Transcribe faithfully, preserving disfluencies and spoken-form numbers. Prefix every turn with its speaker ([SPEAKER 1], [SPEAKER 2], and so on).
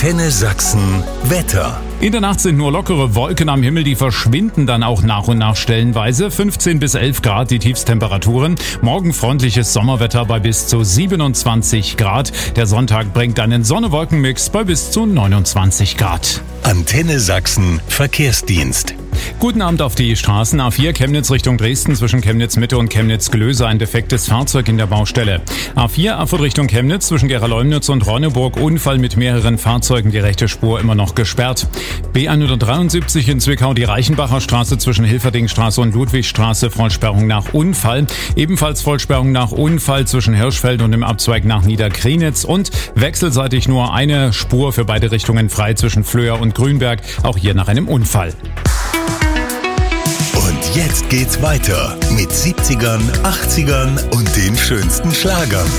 [SPEAKER 1] Antenne Sachsen Wetter.
[SPEAKER 2] In der Nacht sind nur lockere Wolken am Himmel, die verschwinden dann auch nach und nach stellenweise. fünfzehn bis elf Grad die Tiefstemperaturen. Morgen freundliches Sommerwetter bei bis zu siebenundzwanzig Grad. Der Sonntag bringt einen Sonne-Wolken-Mix bei bis zu neunundzwanzig Grad.
[SPEAKER 1] Antenne Sachsen Verkehrsdienst.
[SPEAKER 2] Guten Abend auf die Straßen. A vier Chemnitz Richtung Dresden zwischen Chemnitz-Mitte und Chemnitz-Glöse ein defektes Fahrzeug in der Baustelle. A vier Erfurt Richtung Chemnitz zwischen Gera-Leumnitz und Ronneburg Unfall mit mehreren Fahrzeugen, die rechte Spur immer noch gesperrt. B hundertdreiundsiebzig in Zwickau die Reichenbacher Straße zwischen Hilferdingstraße und Ludwigstraße Vollsperrung nach Unfall. Ebenfalls Vollsperrung nach Unfall zwischen Hirschfeld und dem Abzweig nach Niederkrienitz und wechselseitig nur eine Spur für beide Richtungen frei zwischen Flöhr und Grünberg, auch hier nach einem Unfall.
[SPEAKER 1] Und jetzt geht's weiter mit siebzigern, achtzigern und den schönsten Schlagern.